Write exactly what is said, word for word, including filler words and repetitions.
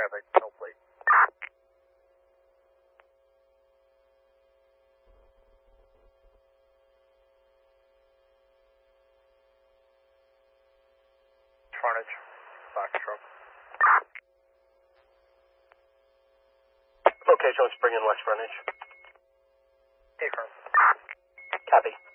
traffic, no plate. Frontage, box truck. Location was Spring and West frontage. Hey, firm. Copy.